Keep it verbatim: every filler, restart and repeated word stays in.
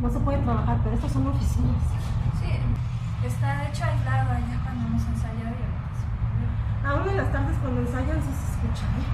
no se puede trabajar, pero estas son oficinas. Sí, está de hecho aislado allá cuando hemos ensayado y ahorita se volvió. Aún en las tardes cuando ensayan sí se escucha, ¿eh?